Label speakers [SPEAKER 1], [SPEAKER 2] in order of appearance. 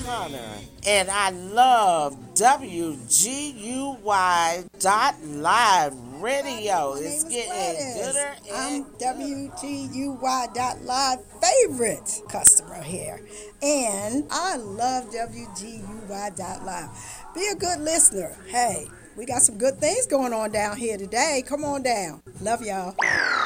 [SPEAKER 1] Hunter. And I love WGUY.live radio. It's getting gooder and
[SPEAKER 2] I'm WGUY.live favorite customer here. And I love WGUY.live. Be a good listener. Hey, we got some good things going on down here today. Come on down. Love y'all.